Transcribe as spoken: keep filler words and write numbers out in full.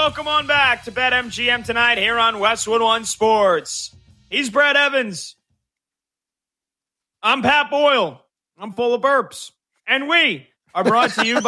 welcome on back to BetMGM tonight here on Westwood One Sports. He's Brad Evans. I'm Pat Boyle. I'm full of burps. And we are brought to you by